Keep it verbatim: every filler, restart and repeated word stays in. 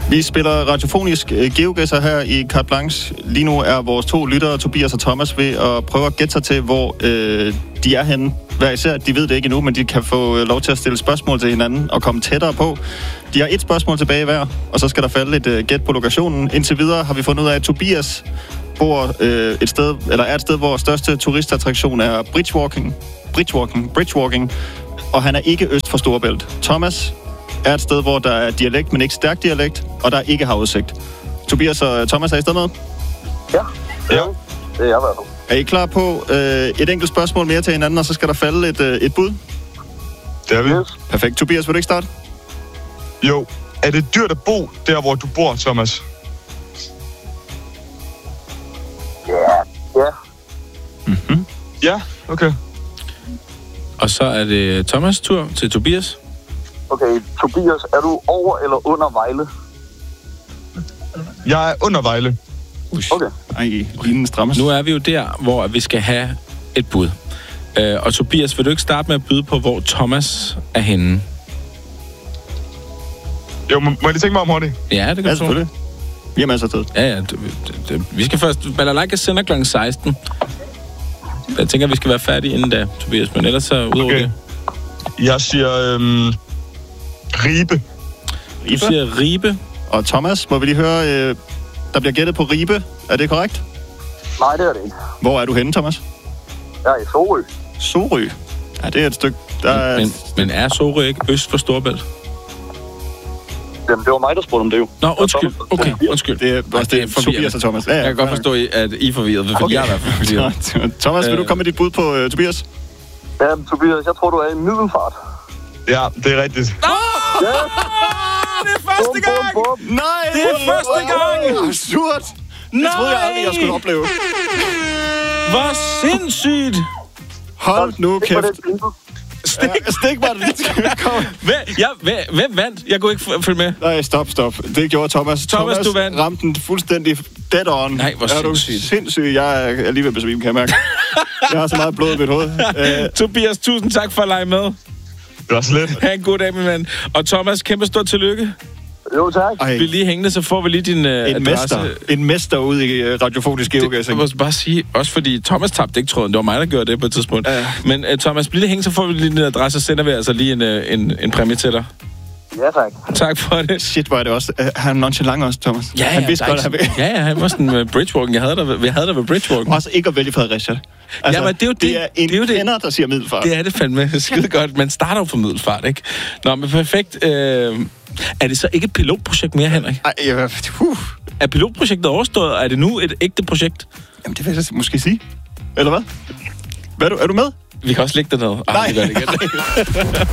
Vi spiller radiofonisk øh, geogæsser her i Carte Blanche. Lige nu er vores to lyttere, Tobias og Thomas, ved at prøve at gætte sig til, hvor øh, de er henne. Hver især, de ved det ikke endnu, men de kan få øh, lov til at stille spørgsmål til hinanden og komme tættere på. De har et spørgsmål tilbage hver, og så skal der falde et øh, gæt på lokationen. Indtil videre har vi fundet ud af, at Tobias bor øh, et sted, eller er et sted, hvor største turistattraktion er bridgewalking. Bridgewalking. Bridgewalking. Og han er ikke øst for Storebælt. Thomas er et sted, hvor der er dialekt, men ikke stærk dialekt, og der ikke har udsigt. Tobias og Thomas, er I stadig med? Ja, ja. Det er jeg i hvert fald. Er I klar på øh, et enkelt spørgsmål mere til hinanden, og så skal der falde et, øh, et bud? Det er vi. Yes. Perfekt. Tobias, vil du ikke starte? Jo. Er det dyrt at bo der, hvor du bor, Thomas? Ja, ja. Mm-hmm. Ja, okay. Og så er det Thomas' tur til Tobias. Okay, Tobias, er du over eller under Vejle? Jeg er under Vejle. Okay. Ej, lignende strammes. Nu er vi jo der, hvor vi skal have et bud. Øh, og Tobias, vil du ikke starte med at byde på, hvor Thomas er henne? Jo, må, må jeg lige tænke mig om hurtigt? Ja, det kan Ja, du tro. selvfølgelig. Vi har masser af tid. Ja, ja. Det, det, det. Vi skal først... Balalaika sender klokken seksten. Jeg tænker, vi skal være færdige inden da, Tobias. Men ellers så udover Okay. det. Jeg siger øhm, Ribe. Du siger Ribe. Og Thomas, må vi lige høre, øh, der bliver gættet på Ribe. Er det korrekt? Nej, det er det ikke. Hvor er du henne, Thomas? Jeg er i Sorø. Sorø. Ja, det er et stykke... Der er... Men, men er Sorø ikke øst for Storebælt? Jamen, det var mig, der spurgte om det jo. Nå, undskyld. Okay, undskyld. Det er også det for Tobias og Thomas. Ja, ja, Jeg kan godt forstå, at I er forvirret, for okay. Jeg er i hvert fald forvirret. Thomas, vil du komme med dit bud på uh, Tobias? Ja, Tobias, jeg tror, du er i Middelfart. Ja, det er rigtigt. Nå! Ja. Det er første gang! Bum, bum, bum. Nej! Det er første gang! Absurd! Det Nej! troede jeg aldrig, jeg skulle opleve. Hvor sindssygt! Hold nu Stik mig kæft. det jingle. Stik, stik mig det. Kom. Hvem, ja, hvem, hvem vandt? Jeg kunne ikke f- følge med. Nej, stop, stop. Det gjorde Thomas. Thomas, du vandt. ramte den fuldstændig dead on. Nej, hvor er du sindssygt. sindssyg. Jeg er lige ved at besvime, kan jeg mærke. Jeg har så meget blod i mit hoved. Uh, Tobias, tusind tak for at lege med. Det var så lidt. Ha' en god dag, min ven. Og Thomas, kæmpe stort tillykke. Jo, tak. ej, Bliv lige hængende, så får vi lige din uh, en adresse. mester. En mester ude i uh, radiofonisk Det, geogassing. jeg må bare sige, også fordi Thomas tabte ikke tråden. Det var mig, der gjorde det på et tidspunkt. Ja. Men uh, Thomas, bliv lige hængende, så får vi lige din adresse, så sender vi altså lige en, uh, en, en præmie til dig. Ja, tak. Tak for det. Shit, hvor er det også. Uh, han er nonchalant også, Thomas. Ja, han ja, vidste der er godt, ikke at han sådan- ja, ja, han var sådan med bridgewalking. Jeg havde der, ved- jeg havde der ved bridgewalking. også ikke at vælge Fredericia. Altså, Ja, men det er jo det. det er en Det er jo det. kender, der siger Middelfart. Det er det fandme skide godt. Man starter jo på Middelfart, ikke? Nå, men perfekt. Øh, er det så ikke et pilotprojekt mere, Henrik? Ej, ja, uh. Er pilotprojektet overstået, og er det nu et ægte projekt? Jamen, det vil jeg måske sige. Eller hvad? hvad er, du, er du med? Vi kan også lægge det ned. Ah, Nej. vi gør det igen.